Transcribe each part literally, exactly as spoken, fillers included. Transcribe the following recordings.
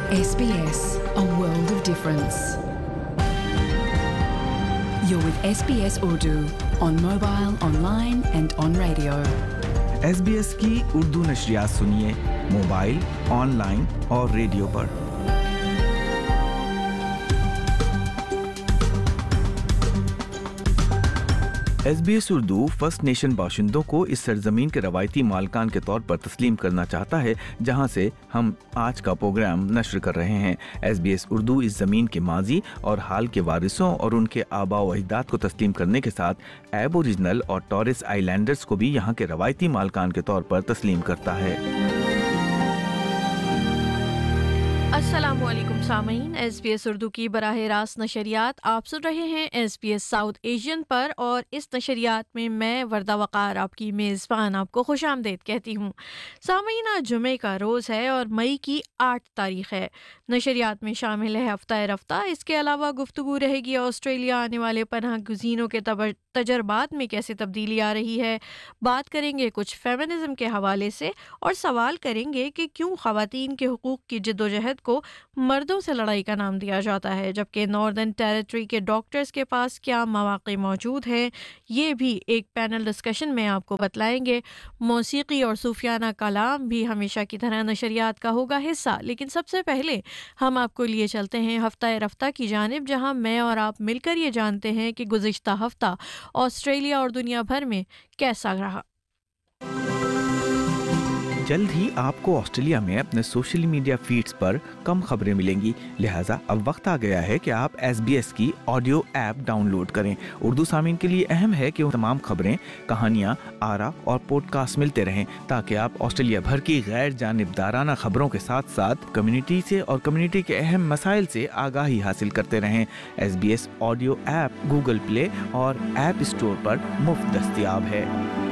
S B S, a world of difference. You're with S B S Urdu on mobile, online and on radio. S B S کی اردو نشریات سنیے mobile, on line اور radio پر۔ S B S Urdu first nation باشندوں کو اس سرزمین کے روایتی مالکان کے طور پر تسلیم کرنا چاہتا ہے جہاں سے ہم آج کا پروگرام نشر کر رہے ہیں۔ ایس بی ایس اردو اس زمین کے ماضی اور حال کے وارثوں اور ان کے آباء و اجداد کو تسلیم کرنے کے ساتھ ایبوریجنل اور ٹورس آئی لینڈرز کو بھی یہاں کے روایتی مالکان کے طور پر تسلیم کرتا ہے۔ السلام علیکم سامعین، ایس بی ایس اردو کی براہ راست نشریات آپ سن رہے ہیں S B S south Asian پر، اور اس نشریات میں میں وردہ وقار آپ کی میزبان آپ کو خوش آمدید کہتی ہوں۔ سامعین، آج جمعے کا روز ہے اور مئی کی آٹھ تاریخ ہے۔ نشریات میں شامل ہے ہفتہ رفتہ، اس کے علاوہ گفتگو رہے گی آسٹریلیا آنے والے پناہ گزینوں کے تجربات میں کیسے تبدیلی آ رہی ہے، بات کریں گے کچھ فیمنزم کے حوالے سے، اور سوال کریں گے کہ کیوں خواتین کے حقوق کی جدوجہد کو مردوں سے لڑائی کا نام دیا جاتا ہے، جبکہ ناردرن ٹیریٹری کے ڈاکٹرز کے پاس کیا مواقع موجود ہیں، یہ بھی ایک پینل ڈسکشن میں آپ کو بتلائیں گے۔ موسیقی اور صوفیانہ کلام بھی ہمیشہ کی طرح نشریات کا ہوگا حصہ، لیکن سب سے پہلے ہم آپ کو لیے چلتے ہیں ہفتہ رفتہ کی جانب، جہاں میں اور آپ مل کر یہ جانتے ہیں کہ گزشتہ ہفتہ آسٹریلیا اور دنیا بھر میں کیسا رہا۔ جلد ہی آپ کو آسٹریلیا میں اپنے سوشل میڈیا فیڈز پر کم خبریں ملیں گی، لہٰذا اب وقت آ گیا ہے کہ آپ ایس بی ایس کی آڈیو ایپ ڈاؤن لوڈ کریں۔ اردو سامعین کے لیے اہم ہے کہ وہ تمام خبریں، کہانیاں، آرا اور پوڈ کاسٹ ملتے رہیں تاکہ آپ آسٹریلیا بھر کی غیر جانبدارانہ خبروں کے ساتھ ساتھ کمیونٹی سے اور کمیونٹی کے اہم مسائل سے آگاہی حاصل کرتے رہیں۔ S B S audio app Google Play اور ایپ اسٹور پر مفت دستیاب ہے۔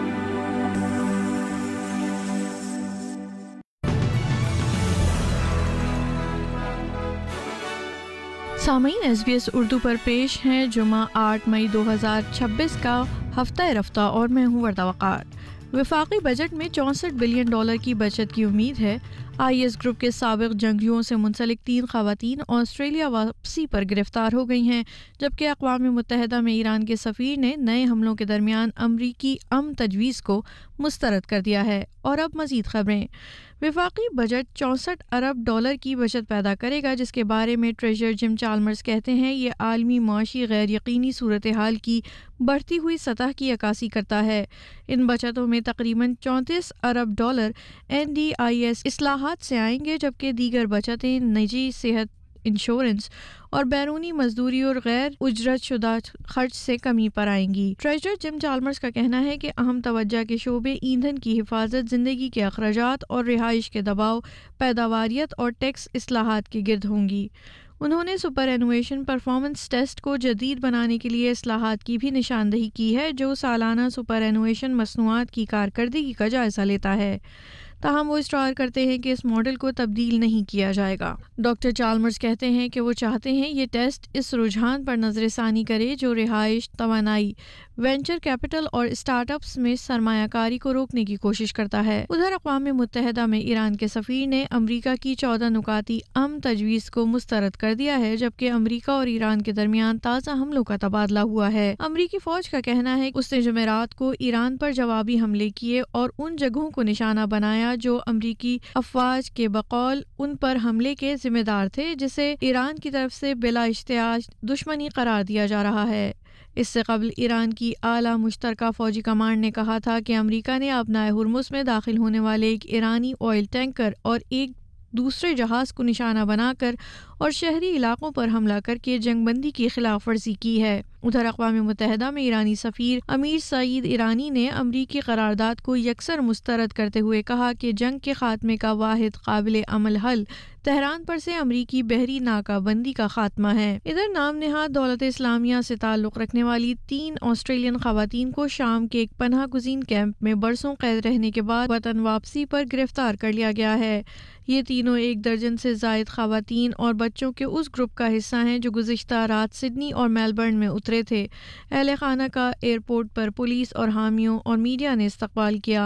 سامعین، ایس بی ایس اردو پر پیش ہیں جمعہ آٹھ مئی دو ہزار چھبیس کا ہفتہ رفتہ، اور میں ہوں وردہ وقار۔ وفاقی بجٹ میں چونسٹھ بلین ڈالر کی بچت کی امید ہے۔ آئی ایس گروپ کے سابق جنگجوؤں سے منسلک تین خواتین آسٹریلیا واپسی پر گرفتار ہو گئی ہیں، جبکہ اقوام متحدہ میں ایران کے سفیر نے نئے حملوں کے درمیان امریکی امن تجویز کو مسترد کر دیا ہے۔ اور اب مزید خبریں۔ وفاقی بجٹ چونسٹھ ارب ڈالر کی بچت پیدا کرے گا، جس کے بارے میں ٹریجر جم چالمرز کہتے ہیں یہ عالمی معاشی غیر یقینی صورتحال کی بڑھتی ہوئی سطح کی عکاسی کرتا ہے۔ ان بچتوں میں تقریباً چونتیس ارب dollar N D I S اصلاحات سے آئیں گے، جبکہ دیگر بچتیں نجی صحت انشورنس اور بیرونی مزدوری اور غیر اجرت شدہ خرچ سے کمی پر آئیں گی۔ ٹریجر جم چالمرز کا کہنا ہے کہ اہم توجہ کے شعبے ایندھن کی حفاظت، زندگی کے اخراجات اور رہائش کے دباؤ، پیداواریت اور ٹیکس اصلاحات کے گرد ہوں گی۔ انہوں نے سپر اینویشن پرفارمنس ٹیسٹ کو جدید بنانے کے لیے اصلاحات کی بھی نشاندہی کی ہے، جو سالانہ سپر اینویشن مصنوعات کی کارکردگی کا جائزہ لیتا ہے۔ تاہم وہ اصرار کرتے ہیں کہ اس ماڈل کو تبدیل نہیں کیا جائے گا۔ ڈاکٹر چالمرز کہتے ہیں کہ وہ چاہتے ہیں یہ ٹیسٹ اس رجحان پر نظر ثانی کرے جو رہائش، توانائی، وینچر کیپٹل اور اسٹارٹ اپس میں سرمایہ کاری کو روکنے کی کوشش کرتا ہے۔ ادھر اقوام متحدہ میں ایران کے سفیر نے امریکہ کی چودہ نکاتی امن تجویز کو مسترد کر دیا ہے، جبکہ امریکہ اور ایران کے درمیان تازہ حملوں کا تبادلہ ہوا ہے۔ امریکی فوج کا کہنا ہے کہ اس نے جمعرات کو ایران پر جوابی حملے کیے اور ان جگہوں کو نشانہ بنایا جو امریکی افواج کے بقول ان پر حملے کے ذمہ دار تھے، جسے ایران کی طرف سے بلا اشتہار دشمنی قرار دیا جا رہا ہے۔ اس سے قبل ایران کی اعلیٰ مشترکہ فوجی کمانڈ نے کہا تھا کہ امریکہ نے آبنائے ہرمز میں داخل ہونے والے ایک ایرانی آئل ٹینکر اور ایک دوسرے جہاز کو نشانہ بنا کر اور شہری علاقوں پر حملہ کر کے جنگ بندی کی خلاف ورزی کی ہے۔ ادھر اقوام متحدہ میں ایرانی سفیر امیر سعید ایرانی نے امریکی قرارداد کو یکسر مسترد کرتے ہوئے کہا کہ جنگ کے خاتمے کا واحد قابل عمل حل تہران پر سے امریکی بحری ناکہ بندی کا خاتمہ ہے۔ ادھر نام نہاد دولت اسلامیہ سے تعلق رکھنے والی تین آسٹریلین خواتین کو شام کے ایک پناہ گزین کیمپ میں برسوں قید رہنے کے بعد وطن واپسی پر گرفتار کر لیا گیا ہے۔ یہ تینوں ایک درجن سے زائد خواتین اور بچوں کے اس گروپ کا حصہ ہیں جو گزشتہ رات سڈنی اور میلبرن میں اترے تھے۔ اہل خانہ کا ایئرپورٹ پر پولیس اور حامیوں اور میڈیا نے استقبال کیا۔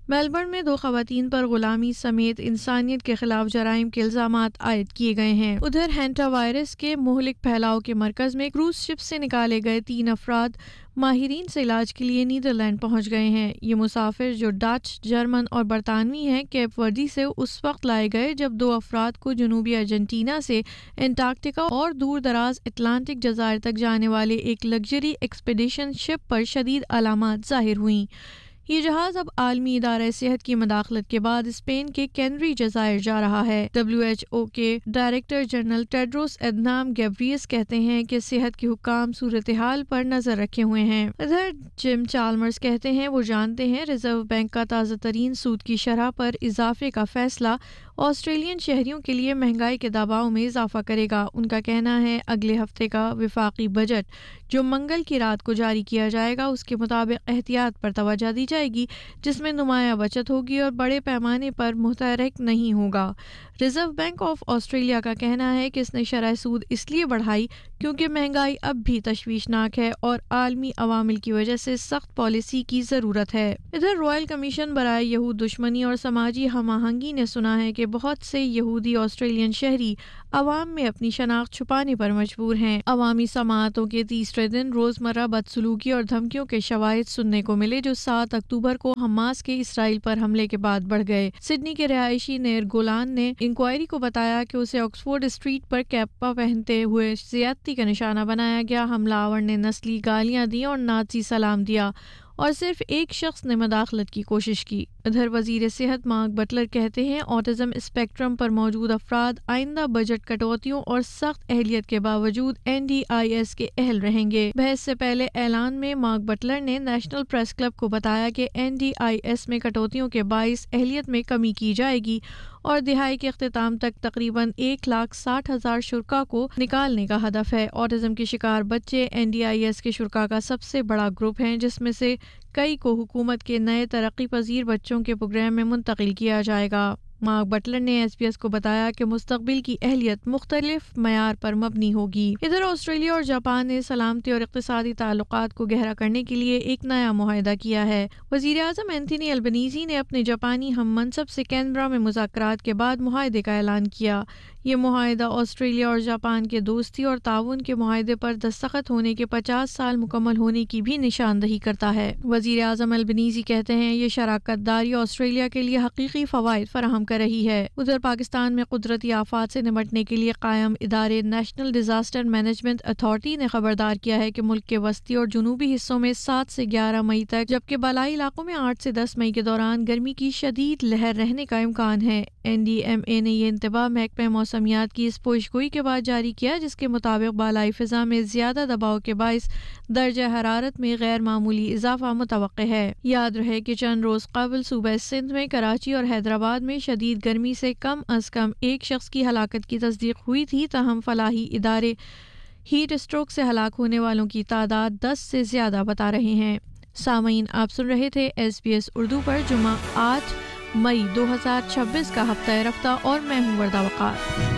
میلبرن میں دو خواتین پر غلامی سمیت انسانیت کے خلاف جرائم کے الزامات عائد کیے گئے ہیں۔ ادھر ہینٹا وائرس کے مہلک پھیلاؤ کے مرکز میں کروز شپ سے نکالے گئے تین افراد ماہرین سے علاج کے لیے نیدرلینڈ پہنچ گئے ہیں۔ یہ مسافر جو ڈچ، جرمن اور برطانوی ہیں کیپ وردی سے اس وقت لائے گئے جب دو افراد کو جنوبی ارجنٹینا سے انٹارکٹیکا اور دور دراز اٹلانٹک جزائر تک جانے والے ایک لگژری ایکسپیڈیشن شپ پر شدید علامات ظاہر ہوئیں۔ یہ جہاز اب عالمی ادارہ صحت کی مداخلت کے بعد اسپین کے کینری جزائر جا رہا ہے۔ ڈبلیو ایچ او کے ڈائریکٹر جنرل ٹیڈروس ادھنام گیبریئس کہتے ہیں کہ صحت کے حکام صورتحال پر نظر رکھے ہوئے ہیں۔ ادھر جم چالمرز کہتے ہیں وہ جانتے ہیں ریزرو بینک کا تازہ ترین سود کی شرح پر اضافے کا فیصلہ آسٹریلین شہریوں کے لیے مہنگائی کے دباؤ میں اضافہ کرے گا۔ ان کا کہنا ہے اگلے ہفتے کا وفاقی بجٹ جو منگل کی رات کو جاری کیا جائے گا اس کے مطابق احتیاط پر توجہ دی جائے گی، جس میں نمایاں بچت ہوگی اور بڑے پیمانے پر متحرک نہیں ہوگا۔ ریزرو بینک آف آسٹریلیا کا کہنا ہے کہ اس نے شرح سود اس لیے بڑھائی کیونکہ مہنگائی اب بھی تشویشناک ہے اور عالمی عوامل کی وجہ سے سخت پالیسی کی ضرورت ہے۔ ادھر رائل کمیشن برائے یہود دشمنی اور سماجی ہم آہنگی نے سنا ہے کہ بہت سے یہودی آسٹریلین شہری عوام میں اپنی شناخت چھپانے پر مجبور ہیں۔ عوامی سماعتوں کے تیسرے دن روزمرہ بدسلوکی اور دھمکیوں کے شواہد سننے کو ملے جو سات اکتوبر کو حماس کے اسرائیل پر حملے کے بعد بڑھ گئے۔ سڈنی کے رہائشی نیر گولان نے انکوائری کو بتایا کہ اسے آکسفورڈ اسٹریٹ پر کیپا پہنتے ہوئے زیادتی کا نشانہ بنایا گیا۔ حملہ آور نے نسلی گالیاں دی اور نازی سلام دیا اور صرف ایک شخص نے مداخلت کی کوشش کی۔ ادھر وزیر صحت مارک بٹلر کہتے ہیں آٹزم اسپیکٹرم پر موجود افراد آئندہ بجٹ کٹوتیوں اور سخت اہلیت کے باوجود این ڈی آئی ایس کے اہل رہیں گے۔ بحث سے پہلے اعلان میں مارک بٹلر نے نیشنل پریس کلب کو بتایا کہ این ڈی آئی ایس میں کٹوتیوں کے باعث اہلیت میں کمی کی جائے گی اور دہائی کے اختتام تک تقریباً ایک لاکھ ساٹھ ہزار شرکا کو نکالنے کا ہدف ہے۔ آٹزم کے شکار بچے این ڈی آئی ایس کے شرکا کا سب سے بڑا گروپ ہیں، جس میں سے کئی کو حکومت کے نئے ترقی پذیر بچوں کے پروگرام میں منتقل کیا جائے گا۔ مارک بٹلر نے ایس بی ایس کو بتایا کہ مستقبل کی اہلیت مختلف معیار پر مبنی ہوگی۔ ادھر آسٹریلیا اور جاپان نے سلامتی اور اقتصادی تعلقات کو گہرا کرنے کے لیے ایک نیا معاہدہ کیا ہے۔ وزیر اعظم اینتھونی البنیزی نے اپنے جاپانی ہم منصب سے کینبرا میں مذاکرات کے بعد معاہدے کا اعلان کیا۔ یہ معاہدہ آسٹریلیا اور جاپان کے دوستی اور تعاون کے معاہدے پر دستخط ہونے کے پچاس سال مکمل ہونے کی بھی نشاندہی کرتا ہے۔ وزیر اعظم البنیزی کہتے ہیں یہ شراکت داری آسٹریلیا کے لیے حقیقی فوائد فراہم کر رہی ہے۔ ادھر پاکستان میں قدرتی آفات سے نمٹنے کے لیے قائم ادارے نیشنل ڈیزاسٹر مینجمنٹ اتھارٹی نے خبردار کیا ہے کہ ملک کے وسطی اور جنوبی حصوں میں سات سے گیارہ مئی تک جبکہ بالائی علاقوں میں آٹھ سے دس مئی کے دوران گرمی کی شدید لہر رہنے کا امکان ہے۔ این ڈی ایم اے نے یہ انتباہ محکمہ موسمیات کی اس پیشگوئی کے بعد جاری کیا جس کے مطابق بالائی فضا میں زیادہ دباؤ کے باعث درجہ حرارت میں غیر معمولی اضافہ متوقع ہے۔ یاد رہے کہ چند روز قبل صوبہ سندھ میں کراچی اور حیدرآباد میں شدید گرمی سے کم از کم ایک شخص کی ہلاکت کی تصدیق ہوئی تھی، تاہم فلاحی ادارے ہیٹ اسٹروک سے ہلاک ہونے والوں کی تعداد دس سے زیادہ بتا رہے ہیں۔ سامعین، آپ سن رہے تھے ایس بی ایس اردو پر جمعہ آٹھ مئی دو ہزار چھبیس کا ہفتہ رفتہ اور میں ہوں وردہ وقار۔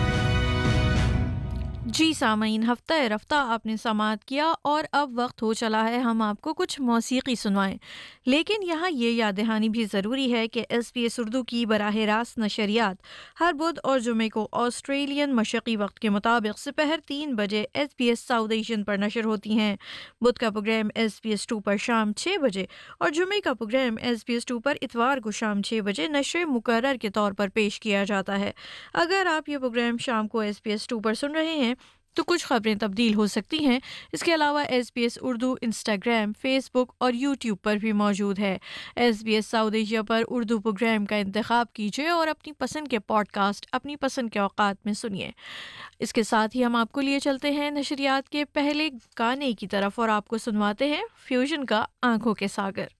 جی سامعین، ہفتہ رفتہ آپ نے سماعت کیا اور اب وقت ہو چلا ہے ہم آپ کو کچھ موسیقی سنوائیں، لیکن یہاں یہ یاد دہانی بھی ضروری ہے کہ ایس بی ایس اردو کی براہ راست نشریات ہر بدھ اور جمعے کو آسٹریلین مشرقی وقت کے مطابق سپہر تین بجے S B S south Asian پر نشر ہوتی ہیں۔ بدھ کا programme S B S to پر شام چھ بجے اور جمعے کا programme S B S to پر اتوار کو شام چھ بجے نشر مقرر کے طور پر پیش کیا جاتا ہے۔ اگر آپ یہ پروگرام شام کو ایس بی ایس ٹو پر سن رہے ہیں تو کچھ خبریں تبدیل ہو سکتی ہیں۔ اس کے علاوہ S B S Urdu Instagram, face بک اور یوٹیوب پر بھی موجود ہے۔ S B S south Asia پر اردو پروگرام کا انتخاب کیجیے اور اپنی پسند کے پوڈ کاسٹ اپنی پسند کے اوقات میں سنیے۔ اس کے ساتھ ہی ہم آپ کو لیے چلتے ہیں نشریات کے پہلے گانے کی طرف اور آپ کو سنواتے ہیں فیوژن کا آنکھوں کے ساگر۔